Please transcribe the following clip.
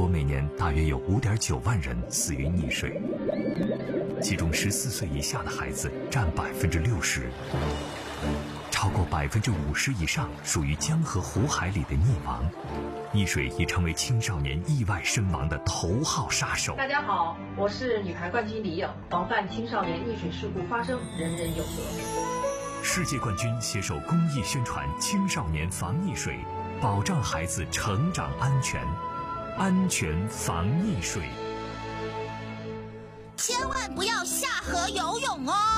每年大约有5.9万人死于溺水，其中14岁以下的孩子占60%，超过50%以上属于江河湖海里的溺亡。溺水已成为青少年意外身亡的头号杀手。 大家好，我是女排冠军李颖。防范青少年溺水事故发生，人人有责。 世界冠军携手公益宣传青少年防溺水，保障孩子成长安全，安全防溺水。 千万不要下河游泳哦！